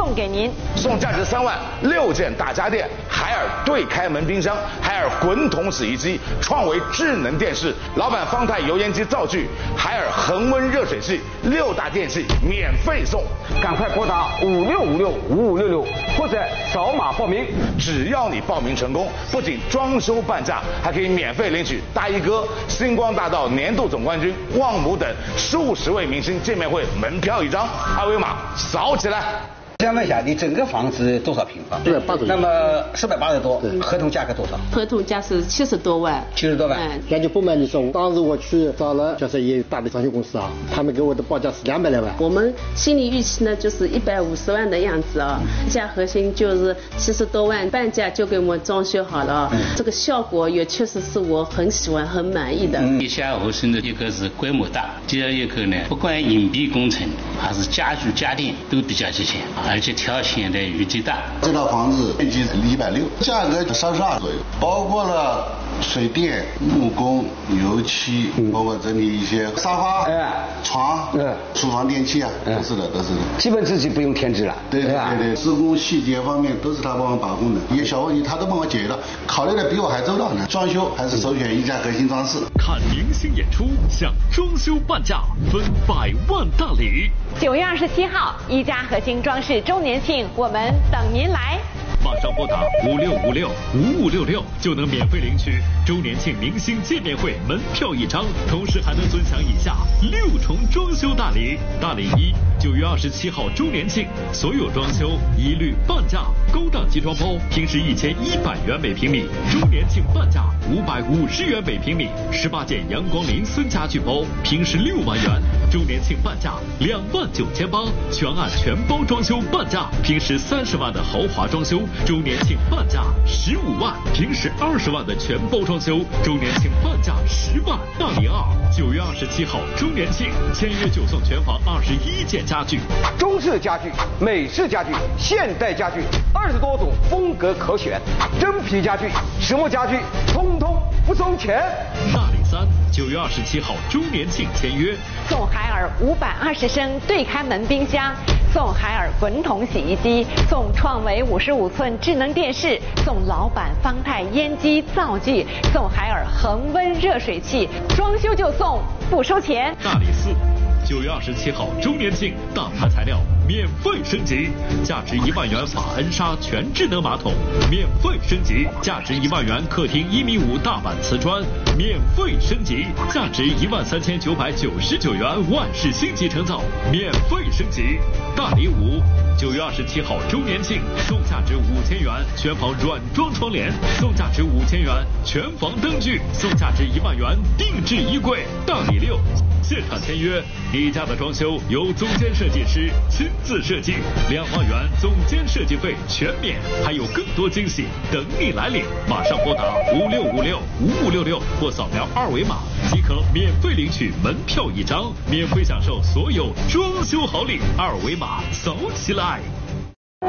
送给您。 送价值3万6件大家电，海尔对开门冰箱，海尔滚筒洗衣机，创维智能电视，老板方太油烟机灶具，海尔恒温热水器，6大电器免费送。 赶快拨打56565566或者扫码报名。 只要你报名成功，不仅装修半价，还可以免费领取大衣哥、星光大道年度总冠军旺姆等数十位明星见面会门票1张，二维码扫起来。 想问一下，你整个房子多少平方？480。那么480多，合同价格多少？ 合同价是70多万。 70多万。 那就不瞒你说，当时我去找了就是一大的装修公司啊，他们给我的报价是200来万。 我们心理预期呢就是150万的样子啊，价核心就是70多万，半价就给我们装修好了啊。这个效果也确实是我很喜欢、很满意的。 地下核心的一个是规模大，第二一个呢，不管隐蔽工程还是家具家电都比较齐全，而且条件的余地大。 这套房子面积160，价格32左右，包括了水电、木工、油漆，包括整理一些沙发、床、厨房电器啊，都是的。 基本自己不用添置了。 对，施工细节方面都是他帮我把控的，一些小问题他都帮我解决了，考虑的比我还周到呢。装修还是首选一家核心装饰。 看明星演出，享装修半价，分100万大礼。 9月27号，一家核心装饰周年庆，我们等您来。 马上拨打56565566就能免费领取周年庆明星见面会门票1张，同时还能尊享以下6重装修大礼。大礼1，9月27号周年庆，所有装修一律半价，高档集装包平时1100元每平米，周年庆半价550元每平米，18件阳光林森家具包平时6万元，周年庆半价29800，全案全包装修半价，平时30万的豪华装修，周年庆半价15万，平时20万的全包装修，周年庆半价10万。大礼2，9月27号周年庆，签约就送全房21件家具， 中式家具、美式家具、现代家具，20多种风格可选，真皮家具、实木家具，通通不收钱。 大礼3，9月27号周年庆签约， 送海尔520升对开门冰箱，送海尔滚筒洗衣机，送创维55寸智能电视，送老板方太烟机灶具，送海尔恒温热水器，装修就送，不收钱。 大礼4，9月27号周年庆，大牌材料免费升级，价值1万元法恩莎全智能马桶免费升级，价值1万元客厅1.5米大板瓷砖免费升级，价值13999元万氏星级成造免费升级。大礼5，9月27号周年庆，送价值5000元全房软装窗帘，送价值5000元全房灯具，送价值1万元定制衣柜。大礼6，现场签约，你家的装修由总监设计师亲自设计，2万元总监设计费全免，还有更多惊喜等你来领。马上拨打56565566或扫描2维码即可免费领取门票1张，免费享受所有装修好礼。2维码扫起来。